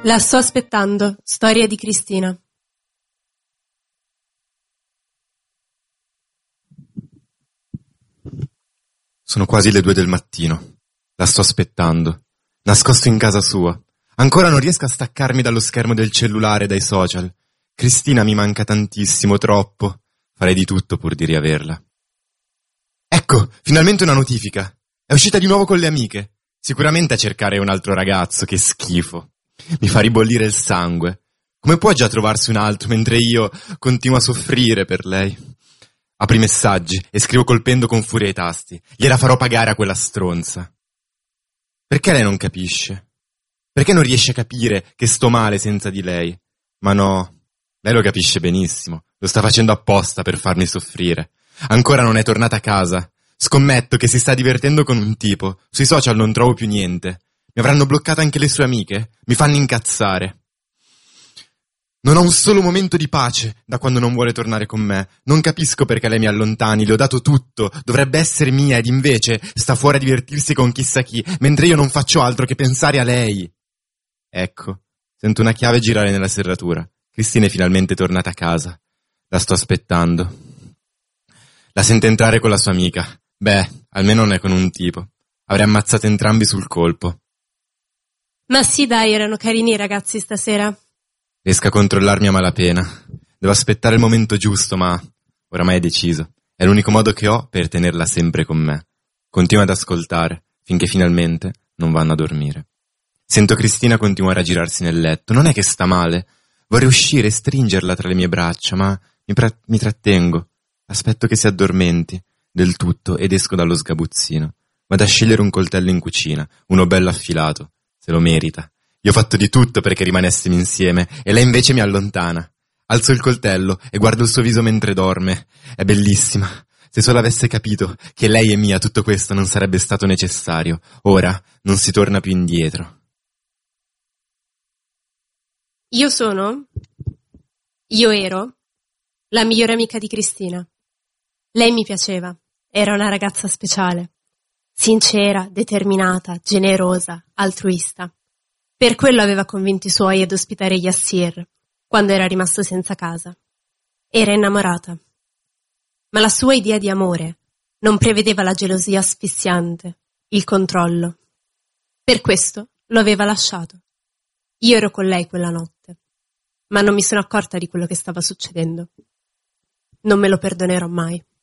La sto aspettando. Storia di Cristina. Sono quasi le 2 del mattino. La sto aspettando. Nascosto in casa sua. Ancora non riesco a staccarmi dallo schermo del cellulare e dai social. Cristina mi manca tantissimo, troppo. Farei di tutto pur di riaverla. Ecco, finalmente una notifica. È uscita di nuovo con le amiche. Sicuramente a cercare un altro ragazzo, che schifo. Mi fa ribollire il sangue. Come può già trovarsi un altro mentre io continuo a soffrire per lei? Apro i messaggi e scrivo colpendo con furia i tasti. Gliela farò pagare a quella stronza. Perché lei non capisce? Perché non riesce a capire che sto male senza di lei? Ma no, lei lo capisce benissimo. Lo sta facendo apposta per farmi soffrire. Ancora non è tornata a casa. Scommetto che si sta divertendo con un tipo. Sui social non trovo più niente. Mi avranno bloccato anche le sue amiche. Mi fanno incazzare. Non ho un solo momento di pace da quando non vuole tornare con me. Non capisco perché lei mi allontani, le ho dato tutto, dovrebbe essere mia ed invece sta fuori a divertirsi con chissà chi, mentre io non faccio altro che pensare a lei. Ecco, sento una chiave girare nella serratura. Cristina è finalmente tornata a casa. La sto aspettando. La sento entrare con la sua amica. Beh, almeno non è con un tipo. Avrei ammazzato entrambi sul colpo. Ma sì, dai, erano carini i ragazzi stasera. Riesco a controllarmi a malapena. Devo aspettare il momento giusto, ma oramai è deciso. È l'unico modo che ho per tenerla sempre con me. Continuo ad ascoltare, finché finalmente non vanno a dormire. Sento Cristina continuare a girarsi nel letto. Non è che sta male. Vorrei uscire e stringerla tra le mie braccia, ma mi trattengo. Aspetto che si addormenti del tutto ed esco dallo sgabuzzino. Vado a scegliere un coltello in cucina, uno bello affilato. Se lo merita. Io ho fatto di tutto perché rimanessimo insieme e lei invece mi allontana. Alzo il coltello e guardo il suo viso mentre dorme. È bellissima. Se solo avesse capito che lei è mia, tutto questo non sarebbe stato necessario. Ora non si torna più indietro. Io ero la migliore amica di Cristina. Lei mi piaceva. Era una ragazza speciale. Sincera, determinata, generosa, altruista. Per quello aveva convinto i suoi ad ospitare Yassir, quando era rimasto senza casa. Era innamorata. Ma la sua idea di amore non prevedeva la gelosia asfissiante, il controllo. Per questo lo aveva lasciato. Io ero con lei quella notte, ma non mi sono accorta di quello che stava succedendo. Non me lo perdonerò mai.